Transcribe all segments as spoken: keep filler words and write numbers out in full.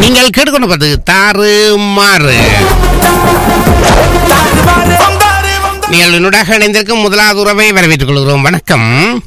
நீங்கள் கேட்டுக்கொண்டு பார்த்து தாறு மாறு நீங்கள் என்னுடைய இணைந்திருக்கும் முதலாவது உறவை வரவேற்றுக் கொள்கிறோம். வணக்கம்.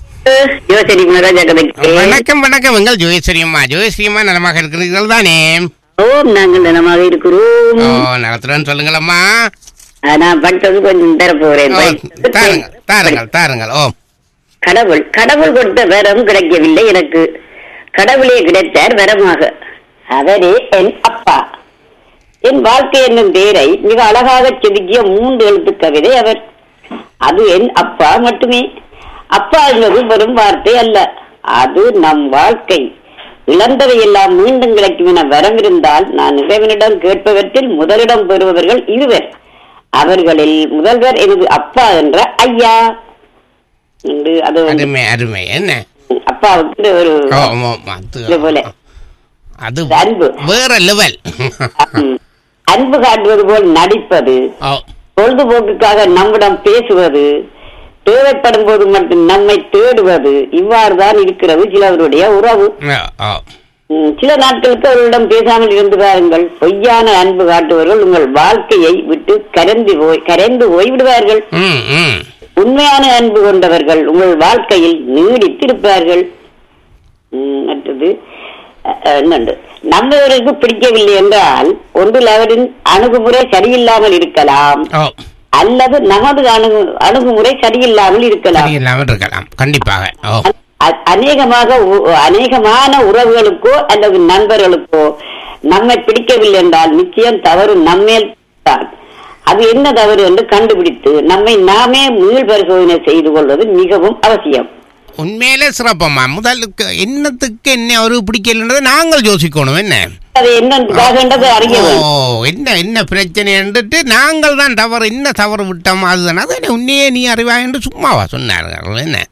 வணக்கம் வணக்கம். எங்கள் ஜோயஸ்வரியம்மா ஜோயஸ்வரியம்மா நலமாக இருக்கிறீர்கள் தானே? ஓம், நாங்கள் நலமாக இருக்கிறோம். ஓ, நலத்துடன் சொல்லுங்களம்மா. நான் பட்டது கொஞ்சம் தர போறேன். தாருங்கள் தாருங்கள் தாருங்கள். ஓ, கடவுள் கடவுள் கொடுத்த வரம் கிடைக்கவில்லை எனக்கு. கடவுளே கிடைத்தார் வரமாக. அவரே என் அப்பா. என் வாழ்க்கை என்னும் பேரை மிக அழகாக செதுக்கிய மூன்று எழுத்து கவிதை அவர். அது என் அப்பா மட்டுமே. அப்பா என்பது வெறும் வார்த்தை அல்ல, அது நம் வாழ்க்கை. இழந்தவை எல்லாம் மீண்டும் கிடைக்கும் என வரம் இருந்தால் நான் இறைவனிடம் கேட்பவற்றில் முதலிடம் பெறுபவர்கள் இருவர். அவர்களில் முதல்வர் எனது அப்பா என்ற ஐயா. அது அருமை அருமை. என்ன அப்பாவுக்கு ஒரு போல அது அன்பு வேற லெவல். அன்பு காட்டுவது போல் நடிப்பது, பொழுதுபோக்குக்காக நம்மிடம் பேசுவது, தேவைப்படும் போது மட்டும் நம்மை தேடுவது, இவ்வாறுதான் இருக்கிறது சிலவருடைய உறவு. சில நாட்களுக்கு அவர்களிடம் பேசாமல் இருந்து பாருங்கள். பொய்யான அன்பு காட்டுவர்கள் உங்கள் வாழ்க்கையை விட்டு கரைந்து போய் கரைந்து போய்விடுவார்கள். உண்மையான அன்பு கொண்டவர்கள் உங்கள் வாழ்க்கையில் நீடித்திருப்பார்கள். மற்றது என்னண்டு, நம்மவருக்கு பிடிக்கவில்லை என்றால் ஒன்றில் அவரின் அணுகுமுறை சரியில்லாமல் இருக்கலாம், அல்லது நமது அணுகு அணுகுமுறை சரியில்லாமல் இருக்கலாம். கண்டிப்பாக அநேகமாக அநேகமான உறவுகளுக்கோ அல்லது நண்பர்களுக்கோ நம்மை பிடிக்கவில்லை என்றால் நிச்சயம் தவறு நம்மேல் தான். அது என்ன தவறு என்று கண்டுபிடித்து நம்மை நாமே மீள் பரிசோதனை செய்து கொள்வது மிகவும் அவசியம். உண்மையிலே சிறப்பம்மா. முதலுக்கு என்னத்துக்கு என்ன ஒரு பிடிக்கலன்றதை நாங்கள் யோசிக்கணும். என்ன என்ன என்ன பிரச்சனை என்றுட்டு நாங்கள் தான் தவறு என்ன தவறு விட்டோம் அதுதான். அது உன்னையே நீ அறிவா என்று சும்மாவா சொன்னார்கள். என்ன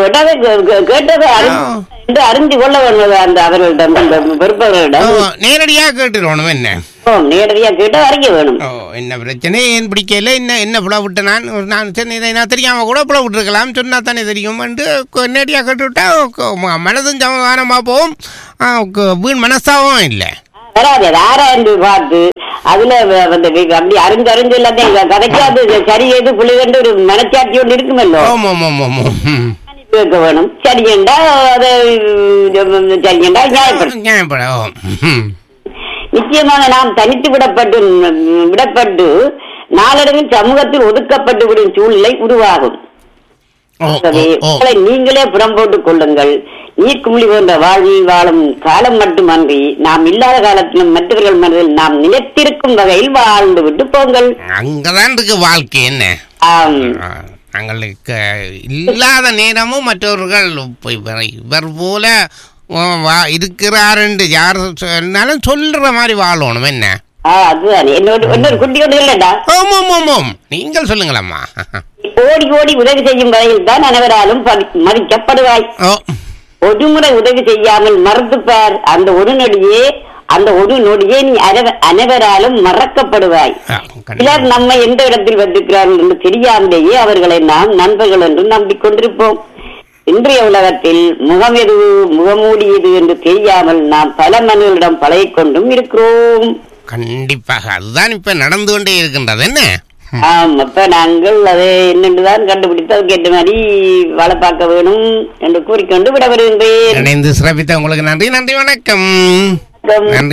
அறிந்து கொள்ள வேண்டும் அந்த அவர்களிடம் பொறுப்பவர்களிடம் நேரடியாக கேட்டுருவணும். என்ன நேரடியாக கேட்டு அறிய வேணும். ஓ, என்ன பிரச்சனை, ஏன் பிடிக்கல, என்ன என்ன புல விட்டு நான் நான் இதை நான் தெரியாம கூட புல விட்டுருக்கலாம், சொன்னா தானே தெரியும் என்று நேரடியாக கேட்டுவிட்டா மனதும் சமாதானமா போகும், வீண் மனசாவும் இல்லை வராது. ஆராய்ந்து பார்த்து அதுல அப்படி அறிஞ்சு அறிஞ்சு எல்லாத்தையும் கதைக்காது சரி எது புள்ளிகண்டு ஒரு மனச்சாட்சி ஒன்று இருக்குமல்லோ, கேட்க வேணும். சரியண்டா அதை சரியண்டா நியாயப்படும். நிச்சயமாக நாம் தனித்து விடப்பட்டு விடப்பட்டு நாளடைவில் சமூகத்தில் ஒதுக்கப்பட்டு விடும் சூழ்நிலை உருவாகும். நீங்களே புறம் போட்டுக் கொள்ளுங்கள். நீர்க்குமிழி போன்ற வாழ்வில் வாழும் காலம் மட்டுமன்றி நாம் இல்லாத காலத்திலும் மற்றவர்கள் மனதில் நாம் நிலைத்திருக்கும் வகையில் வாழ்ந்து விட்டு போங்கள். அங்கதான் இருக்கு வாழ்க்கை. என்ன எங்களுக்கு இல்லாத நேரமும் மற்றவர்கள் இவர் போல இருக்கிறார் என்று யார் சொன்னாலும் சொல்ற மாதிரி வாழணும். என்ன நீங்கள் சொல்லுங்களம்மா. ஓடி ஓடி உதவி செய்யும் வகையில் தான் அனைவராலும் மதிக்கப்படுவாய். ஒரு முறை உதவி செய்யாமல் மறந்துப்பார். அந்த ஒரு நொடியே அந்த ஒரு நொடியே நீ அனைவராலும் மறக்கப்படுவாய். சிலர் நம்மை எந்த இடத்தில் வந்திருக்கிறார்கள் என்று தெரியாமலேயே அவர்களை நாம் நண்பர்கள் என்று நம்பிக்கொண்டிருப்போம். இன்றைய உலகத்தில் முகம் எது முகமூடி எது என்று தெரியாமல் நாம் பல மனிதர்களிடம் பழகிக் கொண்டும் இருக்கிறோம். கண்டிப்பாக அதுதான் இப்ப நடந்து கொண்டே இருக்கின்றது. என்ன ஆம், அப்ப நாங்கள் அதை என்னென்றுதான் கண்டுபிடித்து அதுக்கு ஏற்ற மாதிரி வாழ பார்க்க வேணும் என்று கூறிக்கொண்டு விட வருகின்றேன். சிறப்பித்த உங்களுக்கு நன்றி. நன்றி, வணக்கம்.